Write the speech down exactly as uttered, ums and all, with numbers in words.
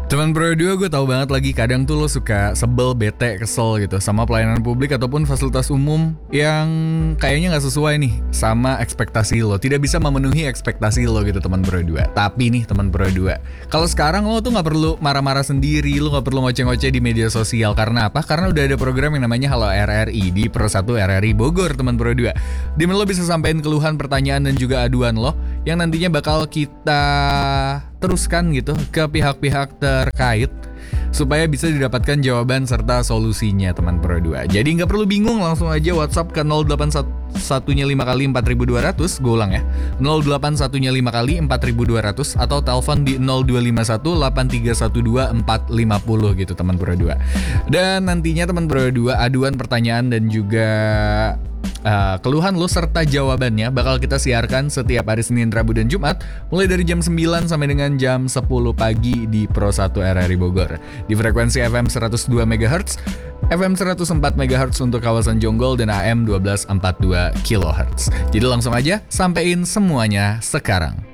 Teman Pro dua, gue tahu banget lagi kadang tuh lo suka sebel, bete, kesel gitu sama pelayanan publik ataupun fasilitas umum yang kayaknya nggak sesuai nih sama ekspektasi lo, tidak bisa memenuhi ekspektasi lo gitu teman Pro dua. Tapi nih teman Pro dua, kalau sekarang lo tuh nggak perlu marah-marah sendiri, lo nggak perlu ngoceh-ngoceh di media sosial. Karena apa? Karena udah ada program yang namanya Halo R R I di Pro satu R R I Bogor teman Pro dua. Di mana lo bisa sampein keluhan, pertanyaan dan juga aduan lo yang nantinya bakal kita teruskan gitu ke pihak-pihak terkait supaya bisa didapatkan jawaban serta solusinya teman Pro dua. Jadi nggak perlu bingung, langsung aja WhatsApp ke nol delapan satu lima kali empat ribu dua ratus. Gue ulang ya, nol delapan satu lima kali empat ribu dua ratus atau telepon di nol dua lima satu delapan tiga satu dua empat lima nol gitu teman Pro dua. Dan nantinya teman Pro dua, aduan, pertanyaan dan juga Uh, keluhan lo serta jawabannya bakal kita siarkan setiap hari Senin, Rabu, dan Jumat mulai dari jam sembilan sampai dengan jam sepuluh pagi di Pro satu R R I Bogor di frekuensi F M seratus dua megahertz, F M seratus empat megahertz untuk kawasan Jonggol, dan A M dua belas empat puluh dua kilohertz. Jadi langsung aja sampein semuanya sekarang.